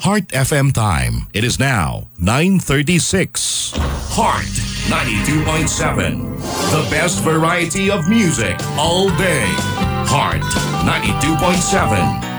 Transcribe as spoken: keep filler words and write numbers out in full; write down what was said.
Heart F M time. It is now nine thirty-six. Heart ninety-two point seven. The best variety of music all day. Heart ninety-two point seven.